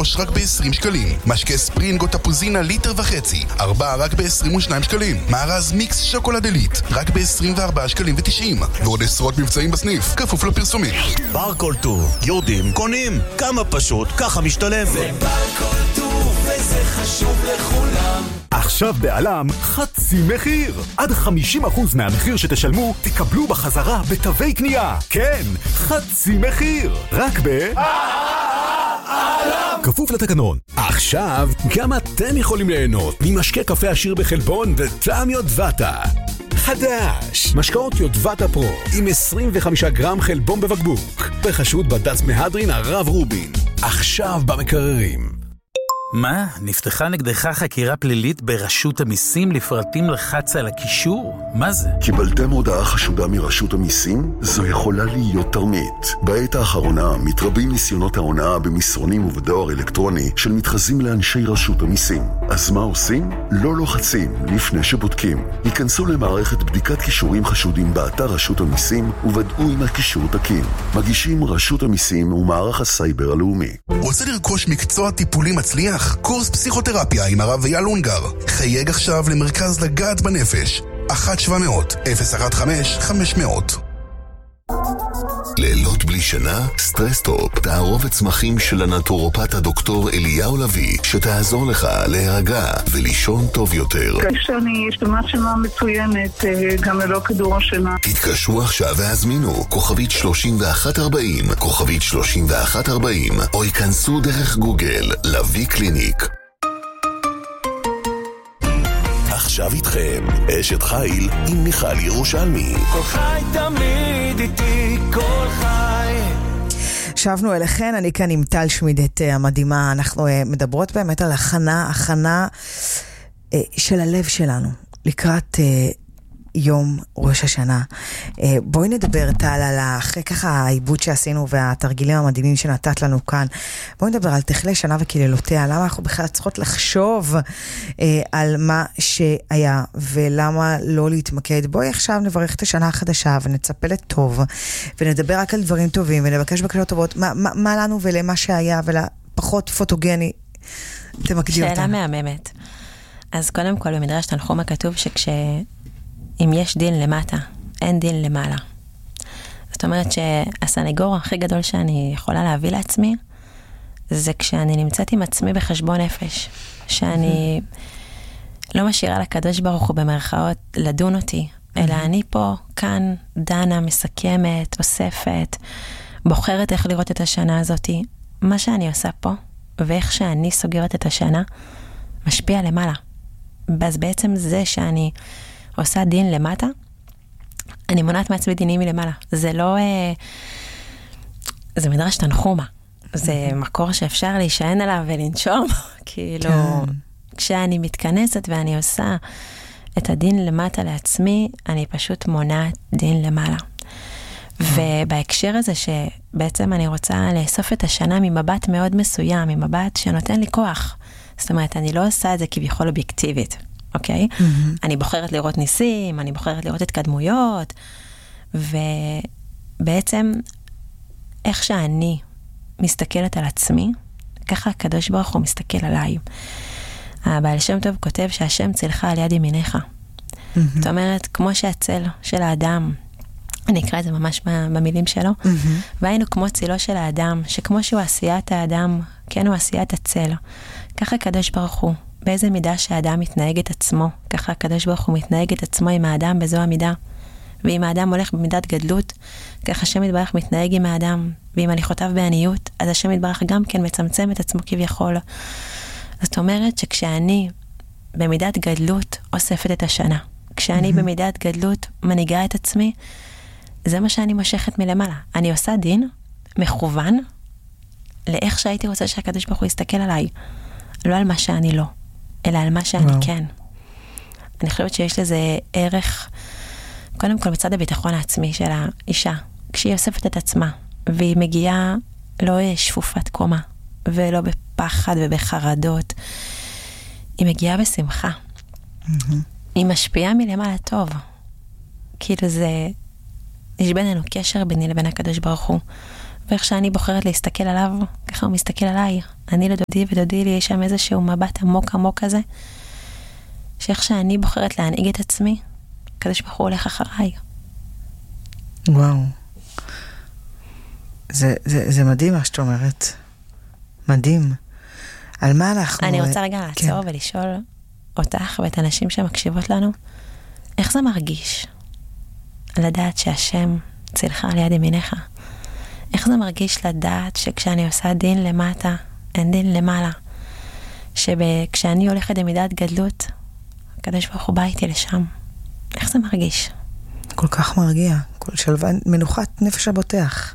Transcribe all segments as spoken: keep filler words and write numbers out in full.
שלוש רק ב-עשרים שקלים. משקה ספרינגו תפוזינה ליטר וחצי, ארבע רק ב-עשרים ושניים שקלים. מארז מיקס שוקולד עילית, רק ב-עשרים וארבעה שקלים ותשעים. ועוד עשרות מבצעים בסניף, כפוף לפרסומים. ברקולטור, יורדים, קונים. כמה פשוט, ככה משתלם. זה ברקולטור וזה חשוב לכולם. עכשיו בעלם חצי מחיר. עד חמישים אחוז מהמחיר שתשלמו תקבלו בחזרה בתווי קנייה. כן, חצי מחיר. רק ב... העלם. כפוף לתקנון. עכשיו גם אתם יכולים ליהנות ממשקה קפה עשיר בחלבון וטעם יודבטה. חדש, משקאות יודבטה פרו עם עשרים וחמישה גרם חלבון בבקבוק. בחשוד בד"ץ מהדרין הרב רובין. עכשיו במקררים. מה? נפתחה נגדך חקירה פלילית ברשות המיסים לפרטים לחץ על הקישור? מה זה? קיבלתם הודעה חשודה מרשות המיסים? זו יכולה להיות תרמית. בעת האחרונה מתרבים ניסיונות ההונאה במסרונים ובדואר אלקטרוני של מתחזים לאנשי רשות המיסים. אז מה עושים? לא לוחצים לפני שבודקים. היכנסו למערכת בדיקת קישורים חשודים באתר רשות המיסים וודאו אם הקישור תקין. מגישים רשות המיסים ומערך הסייבר הלאומי. רוצה לרכוש מקצוע טיפולי מצליח? קורס פסיכותרפיה עם הרב אייל אונגר. חייג עכשיו למרכז לגעת בנפש. אחת שבע מאות אפס אחת חמש חמש מאות. לילות בלי שינה? סטרסטופ, תערובת צמחים של הנטורופט הדוקטור אליהו לוי, שתעזור לך להירגע ולישון טוב יותר. כשאני אשתמה שינה מצוינת, גם ללא כדור השינה. תתקשרו עכשיו והזמינו כוכבית שלושים ואחת ארבעים, כוכבית שלושים ואחת ארבעים, או ייכנסו דרך גוגל, לוי קליניק. עכשיו איתכם, אשת חיל עם מיכל ירושלמי. כל חי תמיד איתי, כל חי. שבנו אליכן, אני כאן עם טל שמידת המדהימה. אנחנו מדברות באמת על הכנה, הכנה של הלב שלנו לקראת יום ראש השנה. בואי נדבר טל על אחרי ככה העיבוד שעשינו והתרגילים המדהימים שנתת לנו כאן. בואי נדבר על תכלי שנה וקללותיה. למה אנחנו בכלל צריכות לחשוב על מה שהיה ולמה לא להתמקד. בואי עכשיו נברך את השנה החדשה ונצפה לטוב ונדבר רק על דברים טובים ונבקש בקשות טובות. מה, מה, מה לנו ולמה שהיה ולפחות פוטוגני. תמקדי אותה. שאלה מהממת. אז קודם כל במדרש תנחומא כתוב שכש אם יש דין למטה, אין דין למעלה. זאת אומרת שהסנגור הכי גדול שאני יכולה להביא לעצמי, זה כשאני נמצאת עם עצמי בחשבון נפש. שאני לא משאירה לקדוש ברוך הוא במרכאות לדון אותי, אלא אני פה, כאן, דנה, מסכמת, אוספת, בוחרת איך לראות את השנה הזאת. מה שאני עושה פה, ואיך שאני סוגרת את השנה, משפיע למעלה. אז בעצם זה שאני עושה דין למטה, אני מונעת מעצמי דינים מלמעלה. זה לא... אה, זה מדרש תנחומא. זה מקור שאפשר להישען עליו ולנשום. כאילו, כן. כשאני מתכנסת ואני עושה את הדין למטה לעצמי, אני פשוט מונעת דין למעלה. ובהקשר הזה שבעצם אני רוצה לאסוף את השנה ממבט מאוד מסוים, ממבט שנותן לי כוח. זאת אומרת, אני לא עושה את זה כביכול אובייקטיבית. אוקיי? Mm-hmm. אני בוחרת לראות ניסים, אני בוחרת לראות התקדמויות, ובעצם איך שאני מסתכלת על עצמי, ככה הקדוש ברוך הוא מסתכל עליי. הבעל שם טוב כותב שהשם צלך על יד ימיניך. Mm-hmm. זאת אומרת, כמו שהצל של האדם, אני אקרא את זה ממש במילים שלו, mm-hmm. והיינו כמו צילו של האדם, שכמו שהוא עשיית האדם, כן הוא עשיית הצל, ככה הקדוש ברוך הוא, באיזה מידה שהאדם מתנהג את עצמו, ככה הקדוש ברוך הוא מתנהג את עצמו עם האדם בזו המידה. ואם האדם הולך במידת גדלות, ככה השם יתברך מתנהג עם האדם, ואם הליכותיו בעניות, אז השם יתברך גם כן מצמצם את עצמו כביכול. זאת אומרת שכשאני במידת גדלות אוספת את השנה, כשאני mm-hmm. במידת גדלות מנהיגה את עצמי, זה מה שאני מושכת מלמעלה. אני עושה דין מכוון לאיך שהייתי רוצה שהקדוש ברוך הוא יסתכל עליי. לא על מה שאני לא, אלא על מה שאני wow. כן. אני חושבת שיש לזה ערך, קודם כל בצד הביטחון העצמי של האישה, כשהיא אוספת את עצמה, והיא מגיעה לא שפופת קומה, ולא בפחד ובחרדות, היא מגיעה בשמחה. Mm-hmm. היא משפיעה מלמעלה טוב. כאילו זה, יש בינינו קשר ביני לבין הקדוש ברוך הוא, ואיך שאני בוחרת להסתכל עליו, ככה הוא מסתכל עליי. אני לדודי ודודי לי, יש שם איזשהו מבט עמוק עמוק כזה, שאיך שאני בוחרת להנהיג את עצמי, כזה שבחור הולך אחריי. וואו. זה, זה, זה מדהים מה שאת אומרת. מדהים. על מה אנחנו... אני רוצה רגע לעצור כן. ולשאול אותך ואת הנשים שמקשיבות לנו, איך זה מרגיש לדעת שהשם צילך על יד ימיניך? איך זה מרגיש לדעת שכשאני עושה דין למטה, אין דין למעלה? שכשאני הולכת למידת גדלות, הקדוש ברוך הוא בא איתי לשם. איך זה מרגיש? כל כך מרגיע. כל שלווה, מנוחת נפש הבוטח.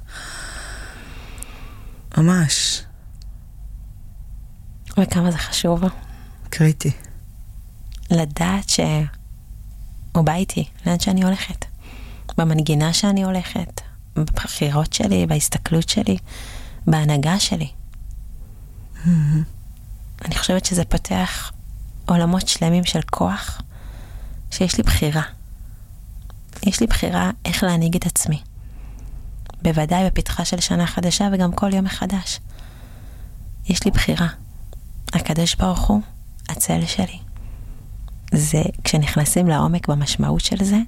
ממש. וכמה זה חשוב. קריטי. לדעת שהוא בא איתי, לאן שאני הולכת. במנגינה שאני הולכת. בבחירות שלי, בהסתכלות שלי, בהנהגה שלי. Mm-hmm. אני חושבת שזה פותח עולמות שלמים של כוח, שיש לי בחירה. יש לי בחירה איך להנהיג את עצמי. בוודאי בפתחה של שנה חדשה וגם כל יום מחדש. יש לי בחירה. הקדוש ברוך הוא, הצל שלי. זה, כשנכנסים לעומק במשמעות של זה,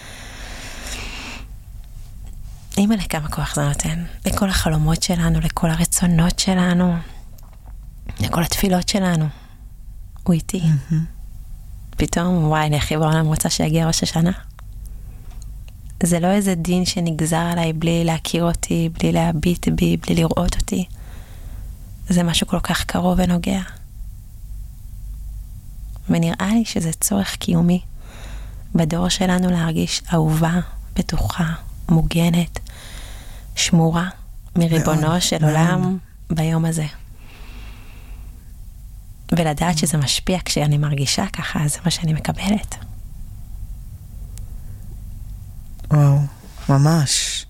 אימא לכמה כוח זה נותן. לכל החלומות שלנו, לכל הרצונות שלנו, לכל התפילות שלנו. הוא איתי. Mm-hmm. פתאום, וואי, אני הכי בעולם רוצה שיגיע ראש השנה. זה לא איזה דין שנגזר עליי בלי להכיר אותי, בלי להביט בי, בלי לראות אותי. זה משהו כל כך קרוב ונוגע. ונראה לי שזה צורך קיומי בדור שלנו להרגיש אהובה, בטוחה, מוגנת, שמורה מריבונו של עולם ביום הזה. ולדעת שזה משפיע כשאני מרגישה ככה, זה מה שאני מקבלת. וואו, ממש.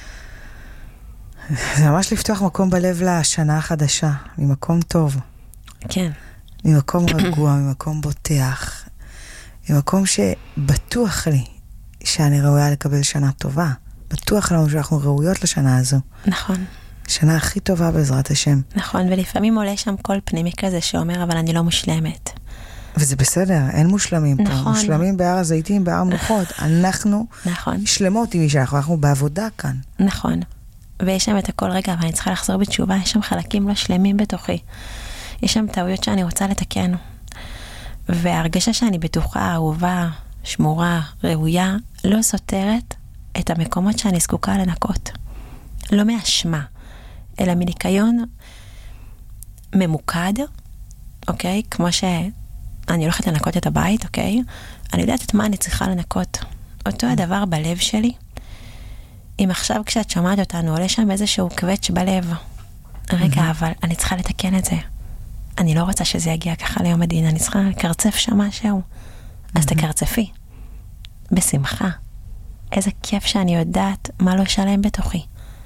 זה ממש לפתוח מקום בלב לשנה החדשה, ממקום טוב. כן. ממקום רגוע, ממקום בוטח, ממקום שבטוח לי שאני ראויה לקבל שנה טובה. בטוח לנו שאנחנו ראויות לשנה הזו. נכון. שנה הכי טובה בעזרת השם. נכון, ולפעמים עולה שם קול פנימי כזה שאומר, אבל אני לא מושלמת. וזה בסדר, אין מושלמים פה. נכון. מושלמים בהר הזיתים, בהר מנוחות. אנחנו נכון. שלמות עם אישה, אנחנו בעבודה כאן. נכון. ויש שם את הכל רגע, אבל אני צריכה לחזור בתשובה, יש שם חלקים לא שלמים בתוכי. יש שם טעויות שאני רוצה לתקן. וההרגשה שאני בטוחה, אהובה, שמורה, ראויה, לא סותרת את המקומות שאני זקוקה לנקות. לא מאשמה, אלא מניקיון ממוקד, אוקיי? כמו שאני הולכת לנקות את הבית, אוקיי? אני יודעת את מה אני צריכה לנקות. אותו הדבר בלב שלי. אם עכשיו כשאת שומעת אותנו, עולה שם איזשהו קווץ' בלב. רגע, אבל אני צריכה לתקן את זה. אני לא רוצה שזה יגיע ככה ליום הדין, אני צריכה לקרצף שם משהו. אז תקרצפי. בשמחה. איזה כיף שאני יודעת מה לא שלם בתוכי.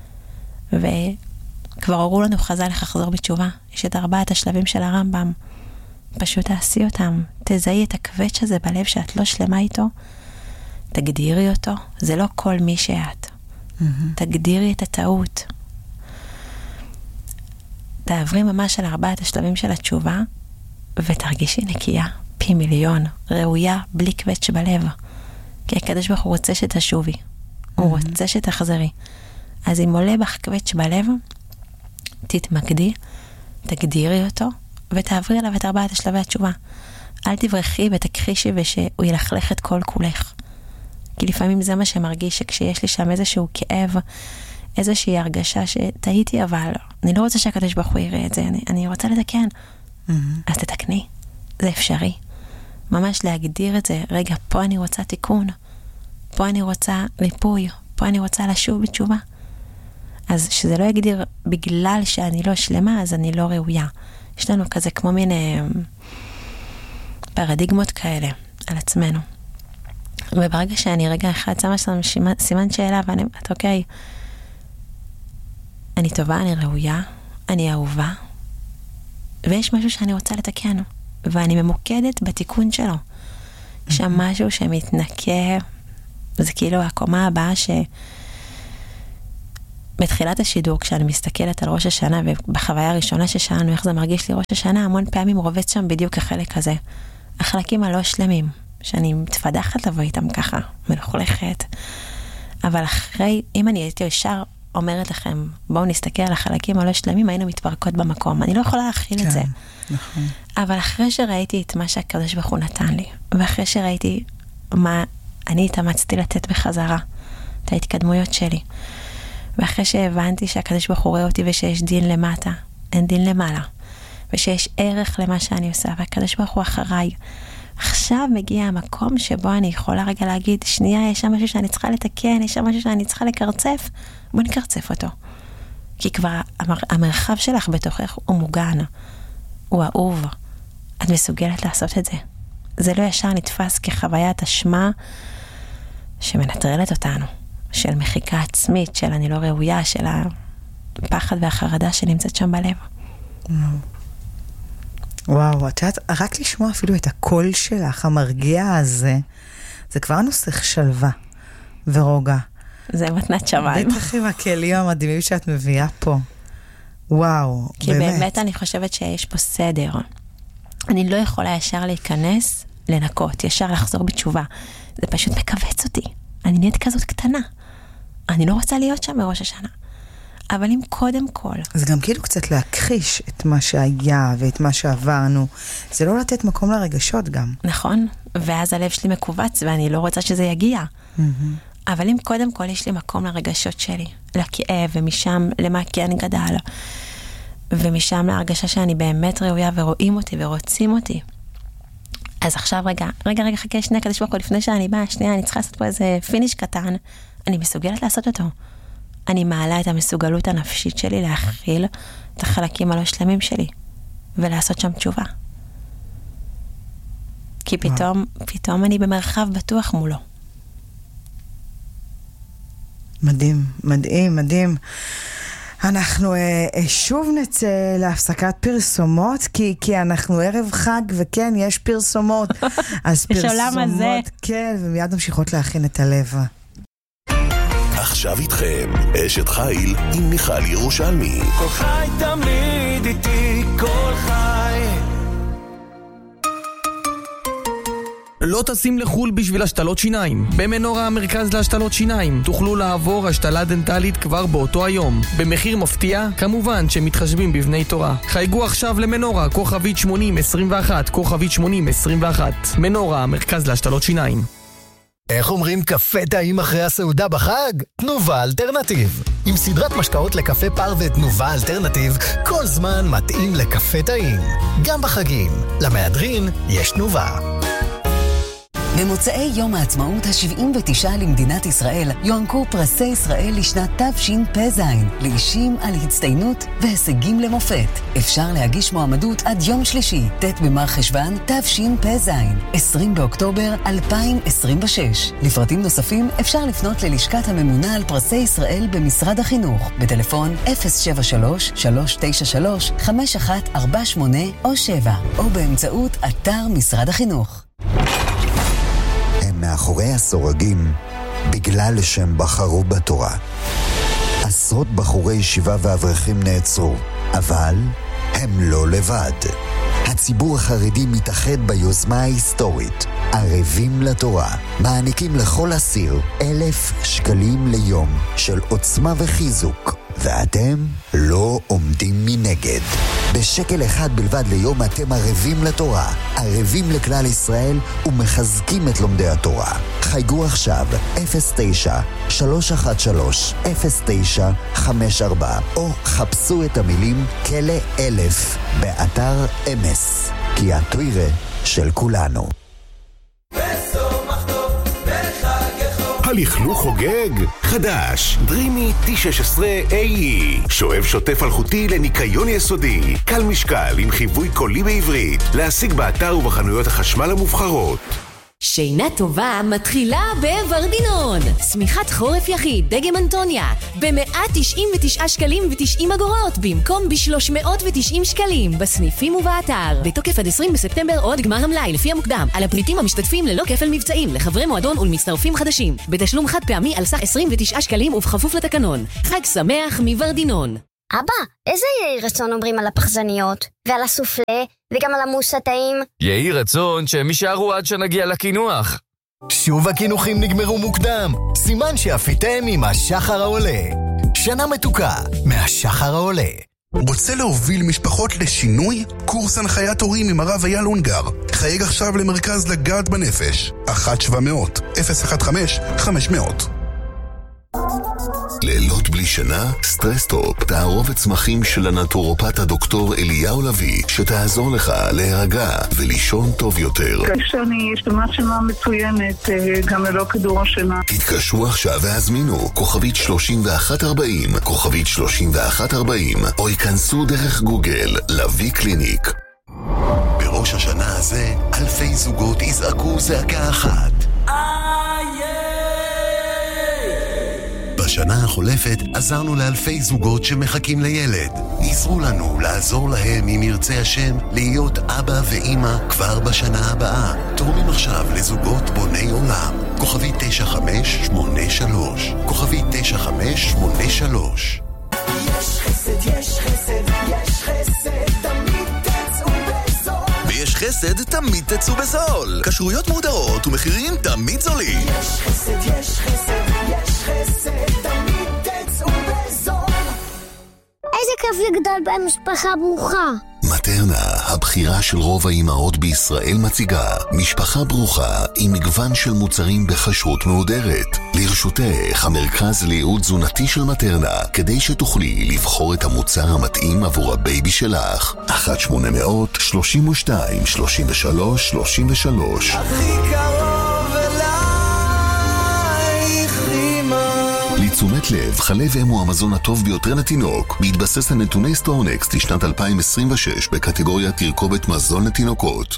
וכבר הורו לנו חז"ל איך לחזור בתשובה. יש את ארבעת השלבים של הרמב"ם. פשוט תעשי אותם. תזהי את הקווץ' הזה בלב שאת לא שלמה איתו. תגדירי אותו. זה לא כל מי שאת. תגדירי את הטעות. תעברי ממש על ארבעת השלבים של התשובה, ותרגישי נקייה, פי מיליון, ראויה, בלי קווץ' בלב. כי הקדוש ברוך הוא רוצה שתשובי. הוא רוצה שתחזרי. אז אם עולה בך קווץ' בלב, תתמקדי, תגדירי אותו, ותעברי עליו את ארבעת השלבי התשובה. אל תברחי ותכחישי ושהוא ילכלך את כל כולך. כי לפעמים זה מה שמרגיש, שכשיש לי שם איזשהו כאב, איזושהי הרגשה שטעיתי, אבל אני לא רוצה שהקדוש ברוך הוא יראה את זה, אני, אני רוצה לתקן. Mm-hmm. אז תתקני, זה אפשרי. ממש להגדיר את זה, רגע, פה אני רוצה תיקון, פה אני רוצה ריפוי, פה אני רוצה לשוב בתשובה. אז שזה לא יגדיר בגלל שאני לא שלמה, אז אני לא ראויה. יש לנו כזה כמו מין אה, פרדיגמות כאלה על עצמנו. וברגע שאני רגע אחד שמה שם סימן שאלה, ואני אומרת, אוקיי, אני טובה, אני ראויה, אני אהובה, ויש משהו שאני רוצה לתקן, ואני ממוקדת בתיקון שלו. יש שם משהו שמתנקה, זה כאילו הקומה הבאה ש... בתחילת השידור, כשאני מסתכלת על ראש השנה, ובחוויה הראשונה ששאלנו איך זה מרגיש לי ראש השנה, המון פעמים רובץ שם בדיוק החלק הזה. החלקים הלא שלמים, שאני מתפדחת לבוא איתם ככה, מלוכלכת. אבל אחרי, אם אני הייתי ישר אומרת לכם, בואו נסתכל על החלקים הלא שלמים, היינו מתפרקות במקום. אני לא יכולה להכיל כן, את זה. נכון. אבל אחרי שראיתי את מה שהקדוש ברוך הוא נתן לי, ואחרי שראיתי מה אני התאמצתי לתת בחזרה, את ההתקדמויות שלי, ואחרי שהבנתי שהקדוש ברוך הוא רואה אותי ושיש דין למטה, אין דין למעלה, ושיש ערך למה שאני עושה, והקדוש ברוך הוא אחריי, עכשיו מגיע המקום שבו אני יכולה רגע להגיד, שנייה, יש שם משהו שאני צריכה לתקן, יש שם משהו שאני צריכה לקרצף, בוא נקרצף אותו. כי כבר המר, המרחב שלך בתוכך הוא מוגן, הוא אהוב. את מסוגלת לעשות את זה. זה לא ישר נתפס כחוויית אשמה שמנטרלת אותנו, של מחיקה עצמית, של אני לא ראויה, של הפחד והחרדה שנמצאת שם בלב. וואו, את יודעת, רק לשמוע אפילו את הקול שלך, המרגיע הזה, זה כבר נוסח שלווה ורוגע. זה מתנת שמיים. בטח עם הכלים המדהימים שאת מביאה פה. וואו, כי באמת. כי באמת אני חושבת שיש פה סדר. אני לא יכולה ישר להיכנס, לנקות, ישר לחזור בתשובה. זה פשוט מקווץ אותי. אני נהיית כזאת קטנה. אני לא רוצה להיות שם בראש השנה. אבל אם קודם כל... זה גם כאילו קצת להכחיש את מה שהיה ואת מה שעברנו. זה לא לתת מקום לרגשות גם. נכון, ואז הלב שלי מקובץ ואני לא רוצה שזה יגיע. Mm-hmm. אבל אם קודם כל יש לי מקום לרגשות שלי, לכאב, ומשם למה כן גדל, ומשם להרגשה שאני באמת ראויה ורואים אותי ורוצים אותי. אז עכשיו רגע, רגע, רגע, חכה שנייה כדי שבוע, לפני שאני באה, שנייה, אני צריכה לעשות פה איזה פיניש קטן, אני מסוגלת לעשות אותו. אני מעלה את המסוגלות הנפשית שלי להכיל את החלקים הלא שלמים שלי, ולעשות שם תשובה. כי פתאום, פתאום אני במרחב בטוח מולו. מדהים, מדהים, מדהים. אנחנו אה, שוב נצא להפסקת פרסומות, כי, כי אנחנו ערב חג, וכן, יש פרסומות. אז פרסומות, כן, ומיד ממשיכות להכין את הלב. עכשיו איתכם, אשת חיל עם מיכל ירושלמי. כל חי תמיד איתי, כל חי. לא תשים לחול בשביל השתלות שיניים. במנורה המרכז להשתלות שיניים תוכלו לעבור השתלה דנטלית כבר באותו היום. במחיר מפתיע, כמובן שמתחשבים בבני תורה. חייגו עכשיו למנורה, כוכבית שמונים עשרים ואחת, כוכבית שמונים עשרים ואחת. מנורה המרכז להשתלות שיניים. איך אומרים קפה טעים אחרי הסעודה בחג? תנובה אלטרנטיב. עם סדרת משקאות לקפה פר ותנובה אלטרנטיב, כל זמן מתאים לקפה טעים. גם בחגים. למהדרין יש תנובה. במוצאי יום העצמאות ה-שבעים ותשע למדינת ישראל יוענקו פרסי ישראל לשנת תשפ"ז לאישים על הצטיינות והישגים למופת. אפשר להגיש מועמדות עד יום שלישי, ט' במר חשוון תשפ"ז, עשרים באוקטובר אלפיים עשרים ושש. לפרטים נוספים אפשר לפנות ללשכת הממונה על פרסי ישראל במשרד החינוך בטלפון אפס שבע שלוש שלוש תשע שלוש חמש אחת ארבע שמונה או שבע או באמצעות אתר משרד החינוך. מאחורי הסורגים בגלל שהם בחרו בתורה. עשרות בחורי ישיבה ואברכים נעצרו, אבל הם לא לבד. הציבור החרדי מתאחד ביוזמה ההיסטורית ערבים לתורה. מעניקים לכל אסיר אלף שקלים ליום של עוצמה וחיזוק, ואתם לא עומדים מנגד. בשקל אחד בלבד ליום אתם ערבים לתורה, ערבים לכלל ישראל ומחזקים את לומדי התורה. חייגו עכשיו אפס תשע שלוש אחת שלוש אפס תשע חמש ארבע או חפשו את המילים כלא אלף באתר אמס, כי התוירה של כולנו. הלכלוך חוגג? חדש, דרימי טי שש עשרה איי אי, שואב שוטף אלחוטי לניקיון יסודי, קל משקל עם חיווי קולי בעברית, להשיג באתר ובחנויות החשמל המובחרות. שינה טובה מתחילה בוורדינון. סמיכת חורף יחיד, דגם אנטוניה, ב-מאה תשעים ותשעה שקלים ו-תשעים אגורות, במקום ב-שלוש מאות ותשעים שקלים, בסניפים ובאתר. בתוקף עד עשרים בספטמבר עוד גמר המלאי, לפי המוקדם. על הפריטים המשתתפים ללא כפל מבצעים, לחברי מועדון ולמצטרפים חדשים. בתשלום חד פעמי על סך עשרים ותשעה שקלים ובכפוף לתקנון. חג שמח מוורדינון. אבא, איזה יהי רצון אומרים על הפחזניות, ועל הסופלה, וגם על המוס הטעים? יהי רצון שהם יישארו עד שנגיע לקינוח. שוב הקינוחים נגמרו מוקדם, סימן שאפיתם עם השחר העולה. שנה מתוקה מהשחר העולה. רוצה להוביל משפחות לשינוי? קורס הנחיית הורים עם הרב אייל אונגר. חייג עכשיו למרכז לגעת בנפש. אחת שבע מאות אפס אחת חמש חמש מאות. לילות בלי שינה? סטרסטופ, תערובת צמחים של הנטורופט הדוקטור אליהו לוי, שתעזור לך להירגע ולישון טוב יותר. כשאני אשתמש שינה מצוינת, גם ללא כדור השינה. תתקשרו עכשיו והזמינו, כוכבית שלושים ואחת ארבעים, כוכבית שלושים ואחת ארבעים, או ייכנסו דרך גוגל, לוי קליניק. בראש השנה הזה, אלפי זוגות יזעקו זעקה אחת. בשנה החולפת עזרנו לאלפי זוגות שמחכים לילד. עזרו לנו לעזור להם אם ירצה השם להיות אבא ואמא כבר בשנה הבאה. תורמים עכשיו לזוגות בוני עולם. כוכבי תשע חמש שמונה שלוש. כוכבי תשע חמש שמונה שלוש. יש חסד, יש חסד, יש חסד, תמיד תצאו בזול. ויש חסד, תמיד תצאו בזול. כשרויות מודרות ומחירים תמיד זולים. יש חסד, יש חסד, יש חסד, תמיד תצאו בזול. איזה כיף לגדול במשפחה ברוכה. מטרנה, הבחירה של רוב האימהות בישראל, מציגה משפחה ברוכה עם מגוון של מוצרים בכשרות מהודרת. לרשותך המרכז לייעוד תזונתי של מטרנה, כדי שתוכלי לבחור את המוצר המתאים עבור הבייבי שלך. אחת שמונה מאות שלושים ושתיים שלושים ושלוש שלושים ושלוש. הכי קרוב אלייך אמא. לתשומת לב, חלב אם הוא המזון הטוב ביותר לתינוק, בהתבסס על נתוני סטורנקסט לשנת אלפיים עשרים ושש בקטגוריה תרכובת מזון לתינוקות.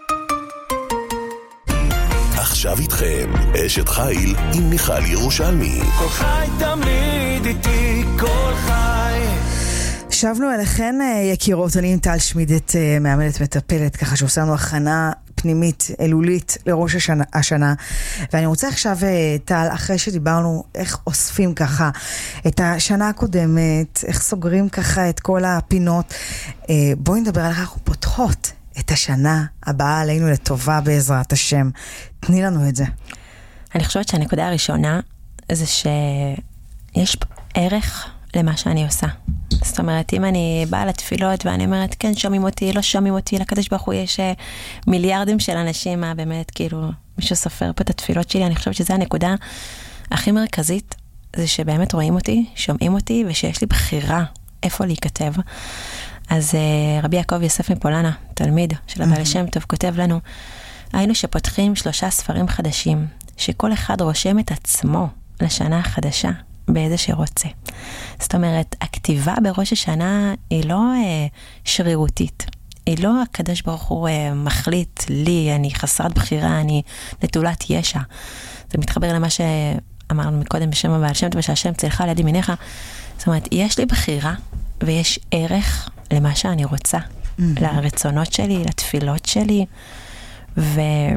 עכשיו איתכם, אשת חיל עם מיכל ירושלמי. כל חי תמיד איתי, כל חי. שבנו אליכן יקירות, אני עם טל שמידת, מאמנת מטפלת, ככה שעושה לנו הכנה פנימית, אלולית, לראש השנה, השנה. ואני רוצה עכשיו, טל, אחרי שדיברנו איך אוספים ככה את השנה הקודמת, איך סוגרים ככה את כל הפינות, בואי נדבר על איך אנחנו פותחות את השנה הבאה עלינו לטובה בעזרת השם. תני לנו את זה. אני חושבת שהנקודה הראשונה זה שיש ערך למה שאני עושה. זאת אומרת, אם אני באה לתפילות ואני אומרת, כן, שומעים אותי, לא שומעים אותי, לקדוש ברוך הוא יש מיליארדים של אנשים, מה באמת, כאילו, מישהו סופר פה את התפילות שלי, אני חושבת שזו הנקודה הכי מרכזית, זה שבאמת רואים אותי, שומעים אותי, ושיש לי בחירה איפה להיכתב. אז רבי יעקב יוסף מפולנה, תלמיד של הבעל שם טוב, כותב לנו, היינו שפותחים שלושה ספרים חדשים, שכל אחד רושם את עצמו לשנה החדשה, באיזה שרוצה. זאת אומרת, הכתיבה בראש השנה היא לא אה, שרירותית. היא לא הקדוש ברוך הוא אה, מחליט לי, אני חסרת בחירה, אני נטולת ישע. זה מתחבר למה שאמרנו מקודם בשם הבעל שם טוב, שהשם צלחה על יד ימינך. זאת אומרת, יש לי בחירה ויש ערך למה שאני רוצה. Mm-hmm. לרצונות שלי, לתפילות שלי. ואני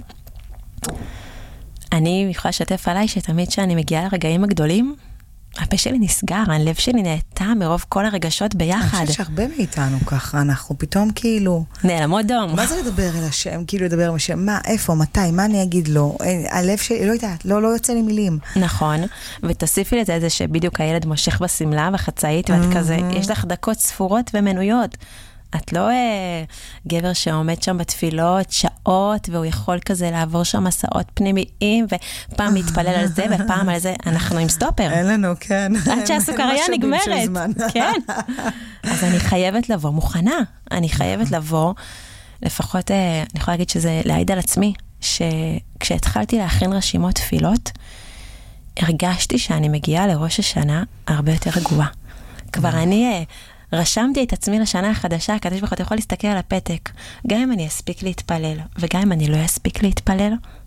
יכולה לשתף עליי שתמיד שאני מגיעה לרגעים הגדולים, הפה שלי נסגר, הלב שלי נהתה מרוב כל הרגשות ביחד. אני חושבת שהרבה מאיתנו ככה, אנחנו פתאום כאילו... נעלמות דום. מה זה לדבר אל השם? כאילו לדבר עם השם, מה, איפה, מתי, מה אני אגיד לו? הלב שלי, לא יודעת, לא, לא יוצא לי מילים. נכון, ותוסיפי לזה זה שבדיוק הילד מושך בסמלה בחצאית, ואת כזה, יש לך דקות ספורות ומנויות. את לא אה, גבר שעומד שם בתפילות שעות, והוא יכול כזה לעבור שם מסעות פנימיים, ופעם להתפלל על זה, ופעם על זה, אנחנו עם סטופר. אין לנו, כן. עד שהסוכריה נגמרת. כן. אז אני חייבת לבוא מוכנה. אני חייבת לבוא, לפחות, אה, אני יכולה להגיד שזה להעיד על עצמי, שכשהתחלתי להכין רשימות תפילות, הרגשתי שאני מגיעה לראש השנה הרבה יותר רגועה. כבר אני... אה, רשמתי את עצמי לשנה החדשה, הקדוש ברוך הוא יכול להסתכל על הפתק, גם אם אני אספיק להתפלל, וגם אם אני לא אספיק להתפלל,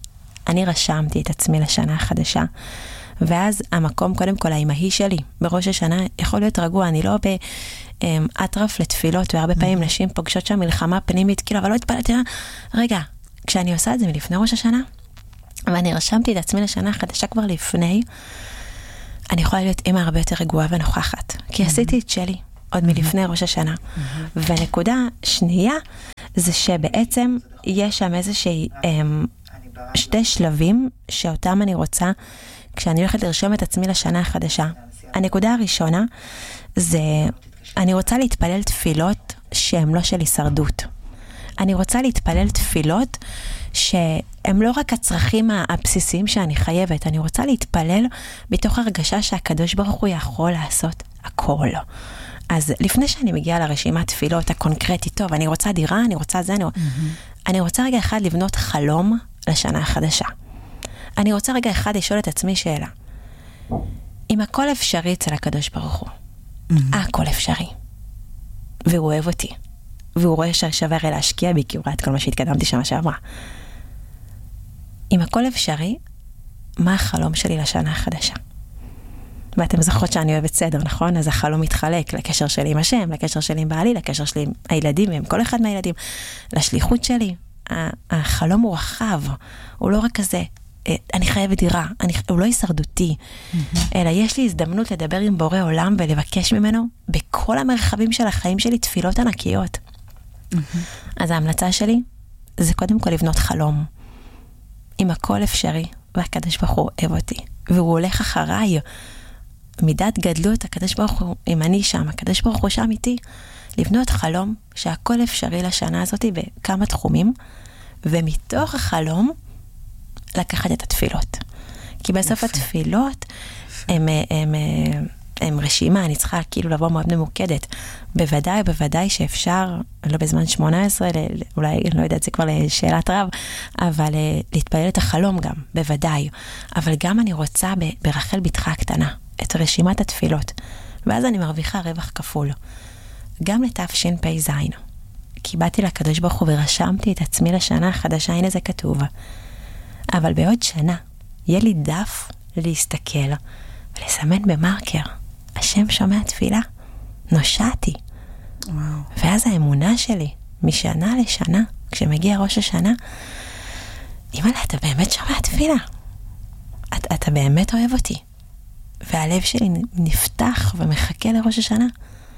אני רשמתי את עצמי לשנה החדשה, ואז המקום, קודם כל, האמהי שלי, בראש השנה, יכול להיות רגוע, אני לא באטרף לתפילות, והרבה פעמים נשים פוגשות שם מלחמה פנימית, כאילו, אבל לא התפלתי, רגע, כשאני עושה את זה מלפני ראש השנה, ואני רשמתי את עצמי לשנה החדשה כבר לפני, אני יכולה להיות אמא הרבה יותר רגועה ונוכחת, כי עשיתי את שלי עוד מלפני ראש השנה. ונקודה שנייה, זה שבעצם יש שם איזושהי שתי שלבים שאותם אני רוצה, כשאני הולכת לרשום את עצמי לשנה החדשה. הנקודה הראשונה זה, אני רוצה להתפלל תפילות שהן לא של הישרדות. אני רוצה להתפלל תפילות שהם לא רק הצרכים הבסיסיים שאני חייבת, אני רוצה להתפלל בתוך הרגשה שהקדוש ברוך הוא יכול לעשות הכל. אז לפני שאני מגיעה לרשימת תפילות הקונקרטית, טוב, אני רוצה דירה, אני רוצה זה, אני, mm-hmm. אני רוצה רגע אחד לבנות חלום לשנה החדשה. אני רוצה רגע אחד לשאול את עצמי שאלה. אם הכל אפשרי אצל הקדוש ברוך הוא, mm-hmm. הכל אפשרי. והוא אוהב אותי. והוא רואה ששווה הרי להשקיע בי, כי הוא ראה את כל מה שהתקדמתי שמה שעברה. אם הכל אפשרי, מה החלום שלי לשנה החדשה? ואתם זוכרות שאני אוהבת סדר, נכון? אז החלום מתחלק לקשר שלי עם השם, לקשר שלי עם בעלי, לקשר שלי עם הילדים, ועם כל אחד מהילדים, לשליחות שלי. החלום הוא רחב, הוא לא רק כזה, אני חייבת דירה, אני, הוא לא הישרדותי, mm-hmm. אלא יש לי הזדמנות לדבר עם בורא עולם ולבקש ממנו בכל המרחבים של החיים שלי תפילות ענקיות. Mm-hmm. אז ההמלצה שלי זה קודם כל לבנות חלום. אם הכל אפשרי, והקדוש ברוך הוא אוהב אותי, והוא הולך אחריי, מידת גדלות, הקדוש ברוך הוא, אם אני שם, הקדוש ברוך הוא שם איתי, לבנות חלום שהכל אפשרי לשנה הזאת בכמה תחומים, ומתוך החלום לקחת את התפילות. כי בסוף יפה. התפילות הם, הם, הם, הם רשימה, אני צריכה כאילו לבוא מאוד ממוקדת. בוודאי, בוודאי שאפשר, לא בזמן שמונה עשרה, אולי, אני לא יודעת, זה כבר לשאלת רב, אבל להתפלל את החלום גם, בוודאי. אבל גם אני רוצה ברחל בתך הקטנה, את רשימת התפילות. ואז אני מרוויחה רווח כפול. גם לתש"פ זין. כי באתי לקדוש ברוך הוא ורשמתי את עצמי לשנה החדשה, הנה זה כתוב. אבל בעוד שנה, יהיה לי דף להסתכל ולסמן במרקר. השם שומע תפילה. נושעתי. וואו. ואז האמונה שלי, משנה לשנה, כשמגיע ראש השנה, אמא, אתה באמת שומע תפילה. אתה, אתה באמת אוהב אותי. והלב שלי נפתח ומחכה לראש השנה.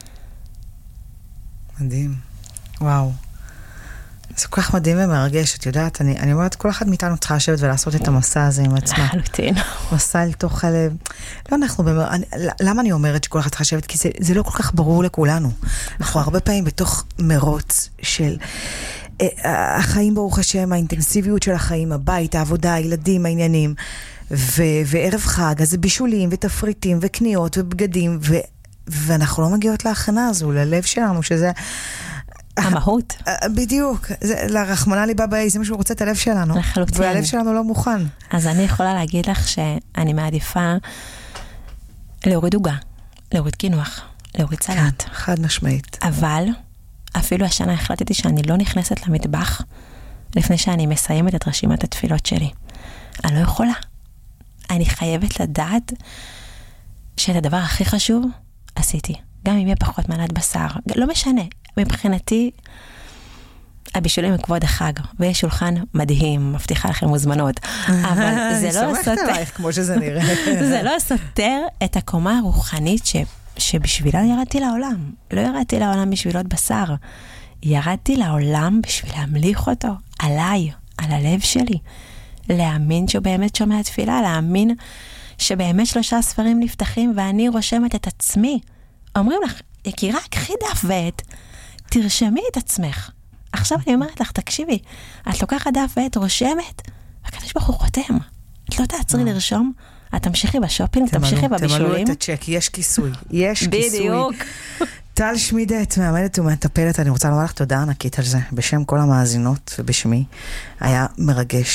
מדהים. וואו. זה כל כך מדהים ומרגש, את יודעת, אני, אני אומרת, כל אחד מאיתנו צריכה לשבת ולעשות את המסע הזה עם עצמה. לחלוטין. מסע לתוך הלב. לא אנחנו, במר... אני, למה אני אומרת שכל אחד צריכה לשבת? כי זה, זה לא כל כך ברור לכולנו. אנחנו הרבה פעמים בתוך מרוץ של אה, החיים ברוך השם, האינטנסיביות של החיים, הבית, העבודה, הילדים, העניינים, ו, וערב חג, אז זה בישולים ותפריטים וקניות ובגדים, ו, ואנחנו לא מגיעות להכנה הזו, ללב שלנו, שזה... המהות. בדיוק. לרחמנה ליבה באי, זה מה שהוא רוצה את הלב שלנו. לחלוטין. והלב שלנו לא מוכן. אז אני יכולה להגיד לך שאני מעדיפה להוריד עוגה, להוריד קינוח, להוריד סלט. כן, חד משמעית. אבל אפילו השנה החלטתי שאני לא נכנסת למטבח לפני שאני מסיימת את רשימת התפילות שלי. אני לא יכולה. אני חייבת לדעת שאת הדבר הכי חשוב עשיתי. גם אם יהיה פחות מנת בשר. לא משנה. מבחינתי, הבישולים הם כבוד החג, ויש שולחן מדהים, מבטיחה לכם מוזמנות, אבל זה לא סותר, כמו שזה נראה. זה לא סותר את הקומה הרוחנית ש, שבשבילה ירדתי לעולם. לא ירדתי לעולם בשביל עוד בשר. ירדתי לעולם בשביל להמליך אותו עליי, על הלב שלי. להאמין שהוא באמת שומע תפילה, להאמין שבאמת שלושה ספרים נפתחים, ואני רושמת את עצמי. אומרים לך, יקירה, קחי דף ועט, תרשמי את עצמך. עכשיו אני אומרת לך, תקשיבי, את לוקחת דף ואת רושמת, והקדוש ברוך הוא חותם. את לא תעצרי לרשום, את תמשיכי בשופינג, תמשיכי בבישולים. תמלאו את הצ'ק, יש כיסוי. יש כיסוי. בדיוק. טל שמידת, מאמנת ומטפלת, אני רוצה לומר לך תודה ענקית על זה, בשם כל המאזינות ובשמי. היה מרגש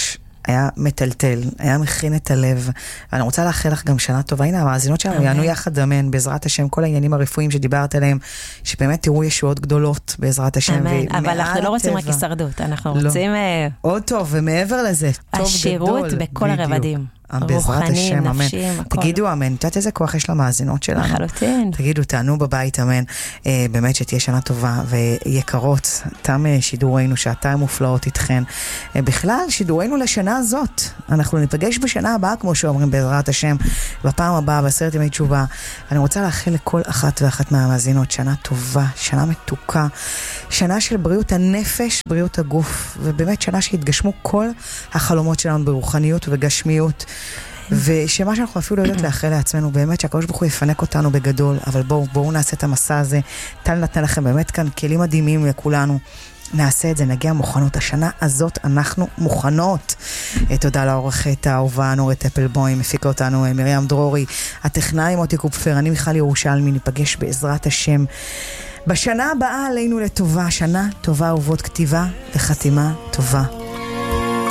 היה מטלטל, היה מכין את הלב. ואני רוצה לאחל לך גם שנה טובה. הנה, המאזינות שלנו יענו יחד אמן, בעזרת השם, כל העניינים הרפואיים שדיברת עליהם, שבאמת תראו ישועות גדולות בעזרת השם. אמן, אבל אנחנו לא רוצים רק הישרדות, אנחנו רוצים... עוד טוב, ומעבר לזה, טוב גדול. השירות בכל הרבדים. בעזרת השם, אמן. הכל. תגידו אמן, תדעת איזה כוח יש למאזינות שלנו? לחלוטין. תגידו, תענו בבית אמן. אה, באמת שתהיה שנה טובה ויקרות. תם שידורנו, שעתיים מופלאות איתכן. אה, בכלל, שידורנו לשנה הזאת. אנחנו ניפגש בשנה הבאה, כמו שאומרים, בעזרת השם, בפעם הבאה, בעשרת ימי תשובה. אני רוצה לאחל לכל אחת ואחת מהמאזינות שנה טובה, שנה מתוקה, שנה של בריאות הנפש, בריאות הגוף, ובאמת שנה שהתגשמו כל החלומות שלנו ברוחניות ובגשמיות. ושמה שאנחנו אפילו לא יודעות לאחל לעצמנו, באמת שהקדוש ברוך הוא יפנק אותנו בגדול, אבל בואו, בואו נעשה את המסע הזה. טל נתן לכם באמת כאן כלים מדהימים לכולנו. נעשה את זה, נגיע מוכנות. השנה הזאת אנחנו מוכנות. תודה לעורכת האהובה נורית אפלבוים, הפיקה אותנו מרים דרורי, הטכנאי מוטי קופפר, אני מיכל ירושלמי, ניפגש בעזרת השם בשנה הבאה עלינו לטובה, שנה טובה ובוד כתיבה וחתימה טובה.